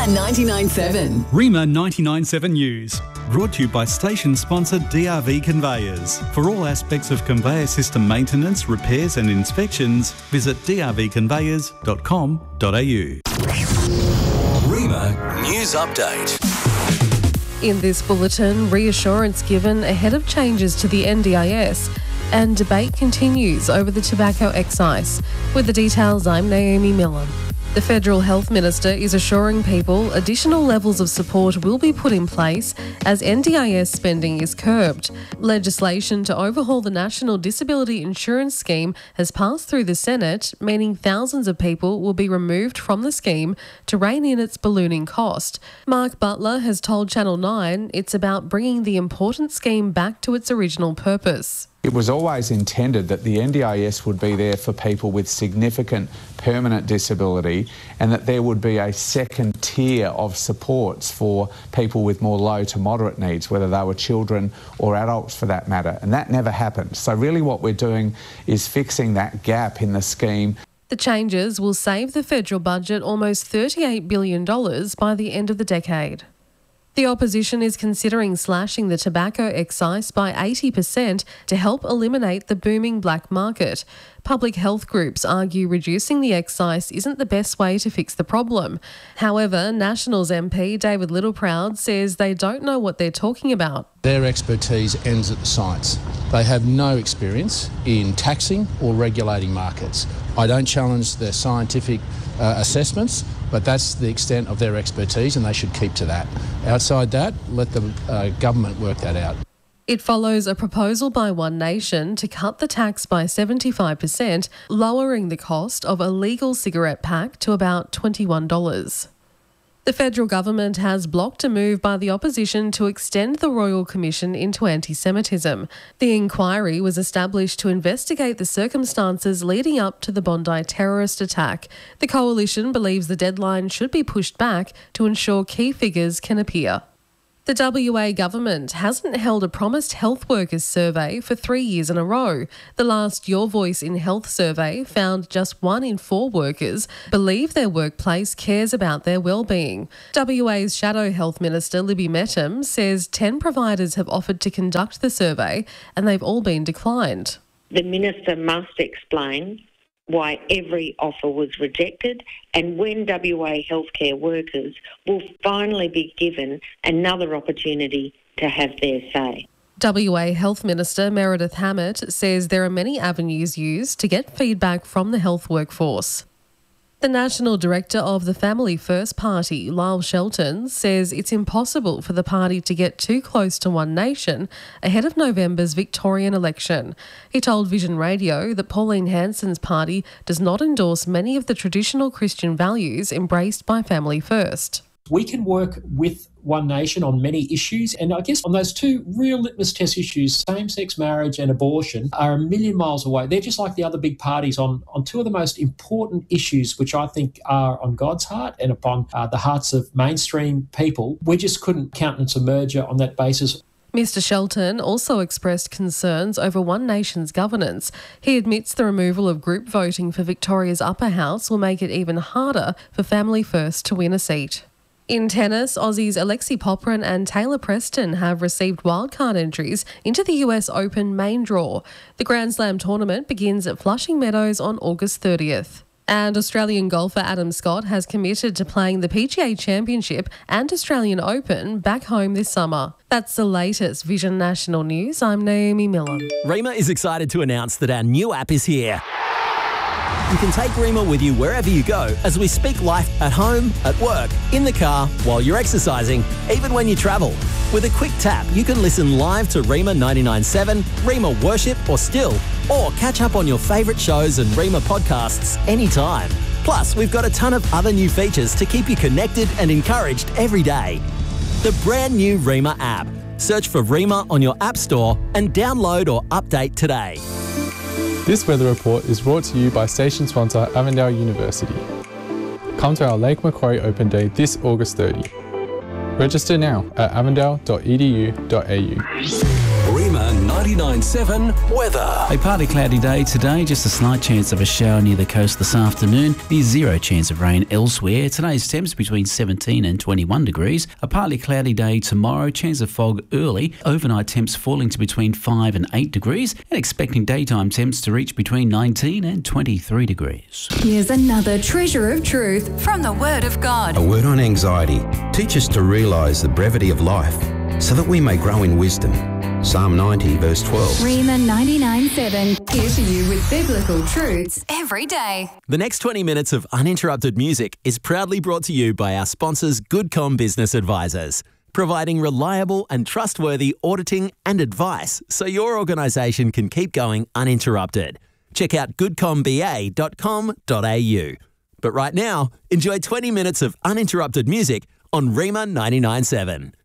Rima 99.7. Rima 99.7 News. Brought to you by station sponsor DRV Conveyors. For all aspects of conveyor system maintenance, repairs and inspections, visit drvconveyors.com.au. Rima News Update. In this bulletin, reassurance given ahead of changes to the NDIS, and debate continues over the tobacco excise. With the details, I'm Naomi Millen. The Federal Health Minister is assuring people additional levels of support will be put in place as NDIS spending is curbed. Legislation to overhaul the National Disability Insurance Scheme has passed through the Senate, meaning thousands of people will be removed from the scheme to rein in its ballooning cost. Mark Butler has told Channel 9 it's about bringing the important scheme back to its original purpose. It was always intended that the NDIS would be there for people with significant permanent disability, and that there would be a second tier of supports for people with more low to moderate needs, whether they were children or adults for that matter. And that never happened. So really what we're doing is fixing that gap in the scheme. The changes will save the federal budget almost $38 billion by the end of the decade. The opposition is considering slashing the tobacco excise by 80% to help eliminate the booming black market. Public health groups argue reducing the excise isn't the best way to fix the problem. However, Nationals MP David Littleproud says they don't know what they're talking about. Their expertise ends at the science. They have no experience in taxing or regulating markets. I don't challenge their scientific assessments, but that's the extent of their expertise and they should keep to that. Outside that, let the government work that out. It follows a proposal by One Nation to cut the tax by 75%, lowering the cost of a legal cigarette pack to about $21. The federal government has blocked a move by the opposition to extend the Royal Commission into anti-Semitism. The inquiry was established to investigate the circumstances leading up to the Bondi terrorist attack. The coalition believes the deadline should be pushed back to ensure key figures can appear. The WA government hasn't held a promised health workers survey for 3 years in a row. The last Your Voice in Health survey found just 1 in 4 workers believe their workplace cares about their well-being. WA's Shadow Health Minister Libby Mettam says 10 providers have offered to conduct the survey and they've all been declined. The Minister must explain why every offer was rejected and when WA healthcare workers will finally be given another opportunity to have their say. WA Health Minister Meredith Hammett says there are many avenues used to get feedback from the health workforce. The National Director of the Family First Party, Lyle Shelton, says it's impossible for the party to get too close to One Nation ahead of November's Victorian election. He told Vision Radio that Pauline Hanson's party does not endorse many of the traditional Christian values embraced by Family First. We can work with One Nation on many issues, and I guess on those 2 real litmus test issues, same-sex marriage and abortion, are a million miles away. They're just like the other big parties on 2 of the most important issues, which I think are on God's heart and upon the hearts of mainstream people. We just couldn't countenance a merger on that basis. Mr Shelton also expressed concerns over One Nation's governance. He admits the removal of group voting for Victoria's upper house will make it even harder for Family First to win a seat. In tennis, Aussies Alexei Popyrin and Taylor Preston have received wildcard entries into the US Open main draw. The Grand Slam tournament begins at Flushing Meadows on August 30th. And Australian golfer Adam Scott has committed to playing the PGA Championship and Australian Open back home this summer. That's the latest Vision National News. I'm Naomi Millen. Rima is excited to announce that our new app is here. You can take Rima with you wherever you go as we speak life at home, at work, in the car, while you're exercising, even when you travel. With a quick tap, you can listen live to Rima 99.7, Rima Worship or Still, or catch up on your favourite shows and Rima podcasts anytime. Plus, we've got a ton of other new features to keep you connected and encouraged every day. The brand new Rima app. Search for Rima on your app store and download or update today. This weather report is brought to you by station sponsor Avondale University. Come to our Lake Macquarie Open Day this August 30. Register now at avondale.edu.au. Rima 99.7 weather. A partly cloudy day today, just a slight chance of a shower near the coast this afternoon. Near zero chance of rain elsewhere. Today's temps between 17 and 21 degrees. A partly cloudy day tomorrow, chance of fog early. Overnight temps falling to between 5 and 8 degrees. And expecting daytime temps to reach between 19 and 23 degrees. Here's another treasure of truth from the Word of God. A word on anxiety. Teach us to realise the brevity of life so that we may grow in wisdom. Psalm 90 verse 12. Rima 99.7, here for you with biblical truths every day. The next 20 minutes of uninterrupted music is proudly brought to you by our sponsors GoodCom Business Advisors, providing reliable and trustworthy auditing and advice so your organisation can keep going uninterrupted. Check out goodcomba.com.au. But right now, enjoy 20 minutes of uninterrupted music on Rima 99.7.